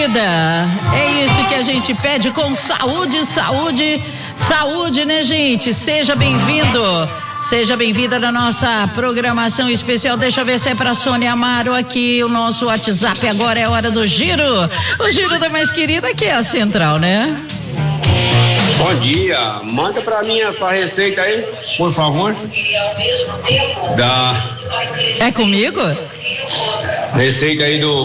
querida. É isso que a gente pede, com saúde, saúde, saúde, né, gente? Seja bem-vindo. Seja bem-vinda na nossa programação especial. Deixa eu ver se é pra Sônia Amaro aqui, o nosso WhatsApp. Agora é hora do giro. O giro da mais querida, que é a central, né? Bom dia. Manda pra mim essa receita aí, por favor. É comigo? Receita aí do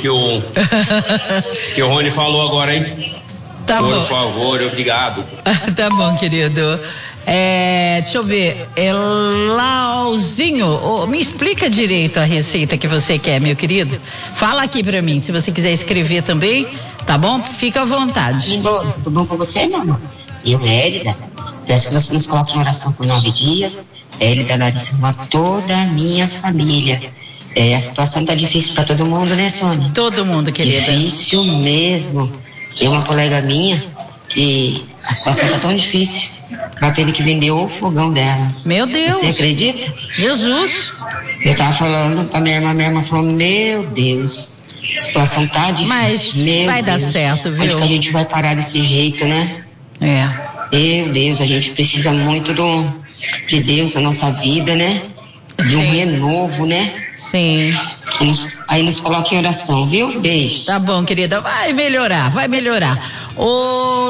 que o Rony falou agora, hein? Tá bom. Por favor, obrigado. Tá bom, querido. Deixa eu ver, Lauzinho, me explica direito a receita que você quer, meu querido. Fala aqui pra mim, se você quiser escrever também, tá bom? Fica à vontade. Tudo bom com você, meu amor? Eu, Hélida, peço que você nos coloque em oração por 9 dias. Hélida, Larissa, com toda a minha família. A situação tá difícil pra todo mundo, né, Sônia? Todo mundo, querida. Difícil mesmo. Tem uma colega minha que a situação tá tão difícil. Ela teve que vender o fogão delas. Meu Deus! Você acredita? Jesus! Eu tava falando pra minha irmã falou, meu Deus, a situação tá difícil. Mas vai dar certo, viu? Acho que a gente vai parar desse jeito, né? Meu Deus, a gente precisa muito de Deus na nossa vida, né? De um renovo, né? Sim. Aí nos coloque em oração, viu? Beijo. Tá bom, querida. Vai melhorar, vai melhorar. Ô,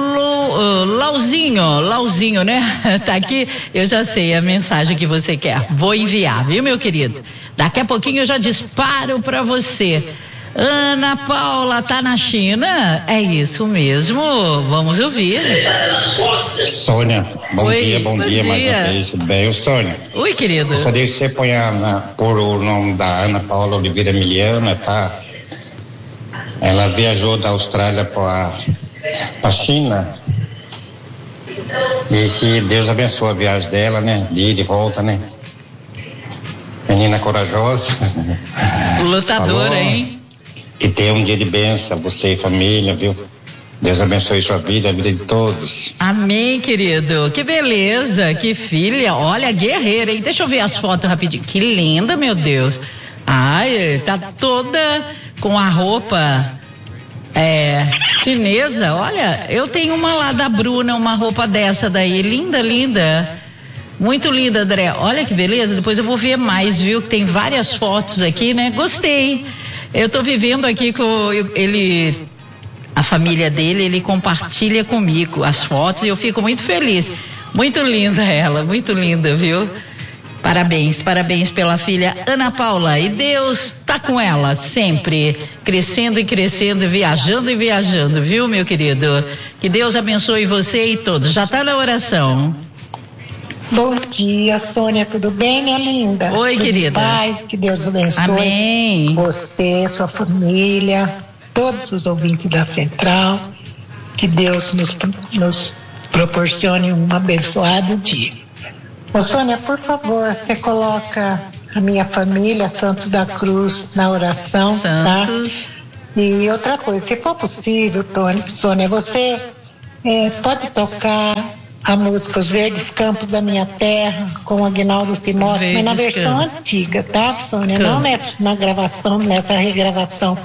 Lauzinho, né? Tá aqui, eu já sei a mensagem que você quer. Vou enviar, viu, meu querido? Daqui a pouquinho eu já disparo pra você. Ana Paula tá na China? É isso mesmo, vamos ouvir. Sônia, bom dia mais uma vez, tudo bem? Sônia. Oi, querido. Gostaria que você por o nome da Ana Paula Oliveira Miliana, tá? Ela viajou da Austrália para China e que Deus abençoe a viagem dela, né? De ida e volta, né? Menina corajosa. Lutadora, falou, hein? Que tenha um dia de bênção, você e família, viu? Deus abençoe sua vida, a vida de todos. Amém, querido. Que beleza, que filha. Olha, guerreira, hein? Deixa eu ver as fotos rapidinho. Que linda, meu Deus. Ai, tá toda com a roupa chinesa. Olha, eu tenho uma lá da Bruna, uma roupa dessa daí. Linda, linda. Muito linda, André. Olha que beleza. Depois eu vou ver mais, viu? Que tem várias fotos aqui, né? Gostei. Eu tô vivendo aqui com ele, a família dele, ele compartilha comigo as fotos e eu fico muito feliz. Muito linda ela, muito linda, viu? Parabéns, parabéns pela filha Ana Paula. E Deus tá com ela sempre, crescendo e crescendo, viajando e viajando, viu, meu querido? Que Deus abençoe você e todos. Já tá na oração. Bom dia, Sônia, tudo bem, minha linda? Oi, tudo querida. Paz, que Deus abençoe. Amém. Você, sua família, todos os ouvintes da Central, que Deus nos proporcione um abençoado dia. Ô, Sônia, por favor, você coloca a minha família, Santos da Cruz, na oração, Santos. Tá? E outra coisa, se for possível, Sônia, você pode tocar a música Os Verdes Campos da Minha Terra, com o Aguinaldo Timóteo, mas na versão antiga, tá, Sônia? Não na gravação, nessa regravação,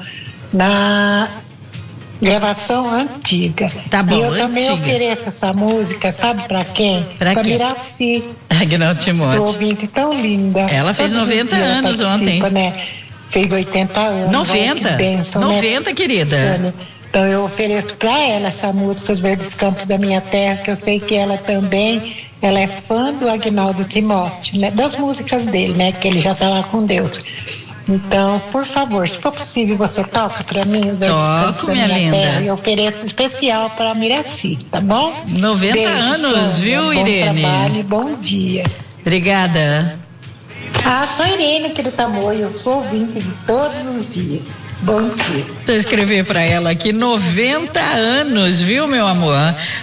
na gravação antiga. Tá bom, e eu também antiga. ofereço essa música, sabe pra quem? Pra quem? Miraci. Aguinaldo Timóteo. Sua ouvinte tão linda. Ela fez Todos 90 os dias anos ela participa, ontem. Né? Fez 80 anos. 90? Olha que bênção, 90, né? querida. Sônia. Então eu ofereço para ela essa música Os Verdes Campos da Minha Terra, que eu sei que ela também, ela é fã do Aguinaldo Timóteo, né? Das músicas dele, né? Que ele já tá lá com Deus. Então, por favor, se for possível, você toca para mim Os Verdes Campos da Minha Terra, e eu ofereço especial para Miraci, tá bom? 90 Beijo, anos, Sônia. viu, Bom Irene? trabalho e bom dia. Obrigada. Sou Irene aqui do Tamoio, eu sou ouvinte de todos os dias. Bom dia. Deixa eu escrever pra ela aqui, 90 anos, viu, meu amor?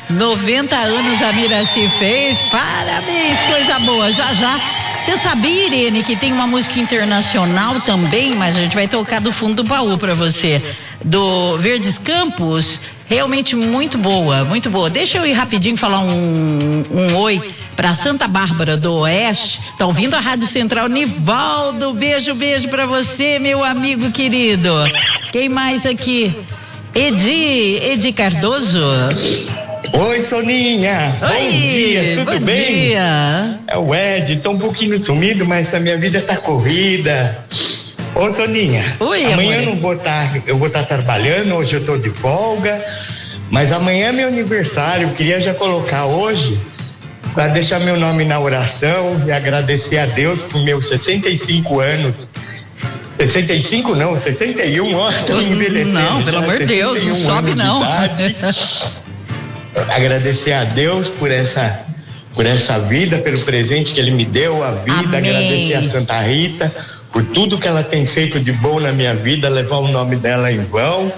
90 anos a Miraci fez, parabéns, coisa boa, já. Você sabia, Irene, que tem uma música internacional também, mas a gente vai tocar do fundo do baú pra você, do Verdes Campos, realmente muito boa, muito boa. Deixa eu ir rapidinho falar um oi pra Santa Bárbara do Oeste, tá ouvindo a Rádio Central. Nivaldo, beijo pra você, meu amigo querido. Quem mais aqui? Edi Cardoso. Oi, Soninha. Oi, bom dia, tudo bom bem? Dia. É o Ed, tô um pouquinho sumido, mas a minha vida tá corrida. Ô, Soninha. Oi, amanhã amor. eu vou estar trabalhando, hoje eu tô de folga, mas amanhã é meu aniversário, eu queria já colocar hoje para deixar meu nome na oração e agradecer a Deus por meus 65 anos. 65 não, 61, ó, tô envelhecendo. Não, pelo amor de Deus, não sobe não. Agradecer a Deus por essa vida, pelo presente que Ele me deu, a vida. Amém. Agradecer a Santa Rita por tudo que ela tem feito de bom na minha vida, levar o nome dela em vão.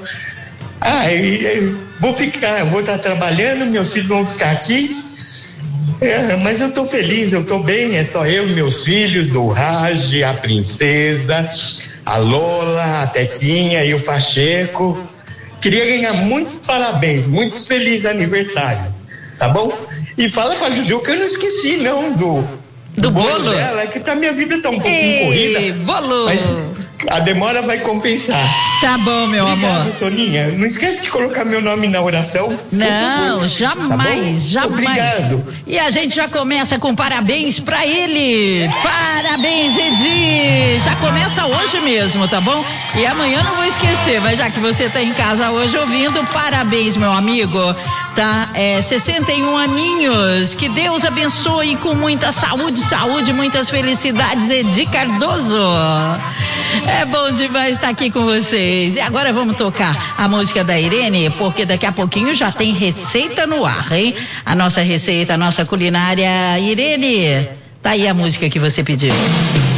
Vou estar trabalhando, meus filhos vão ficar aqui. Mas eu tô feliz, eu tô bem, é só eu, meus filhos, o Raj, a princesa, a Lola, a Tequinha e o Pacheco. Queria ganhar muitos parabéns, muitos felizes aniversário, tá bom? E fala com a Juju que eu não esqueci não do bolo dela, que tá minha vida tá um pouquinho corrida. Bolo! Mas a demora vai compensar. Tá bom, meu Obrigado, amor. Soninha. Não esquece de colocar meu nome na oração. Não, jamais, jamais. Obrigado. E a gente já começa com parabéns pra ele. Parabéns, Edi. Já começa hoje mesmo, tá bom? E amanhã não vou esquecer, mas já que você tá em casa hoje ouvindo, parabéns, meu amigo. Tá? 61 aninhos. Que Deus abençoe com muita saúde, muitas felicidades, Edi Cardoso. É bom demais estar aqui com vocês. E agora vamos tocar a música da Irene, porque daqui a pouquinho já tem receita no ar, hein? A nossa receita, a nossa culinária. Irene, tá aí a música que você pediu.